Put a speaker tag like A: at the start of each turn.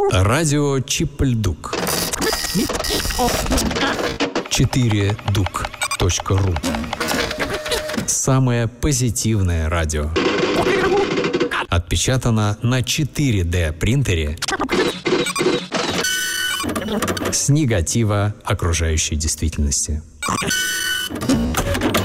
A: Радио Чип-Льдук. 4duк.ру. Самое позитивное радио. Отпечатано на 4D принтере с негатива окружающей действительности.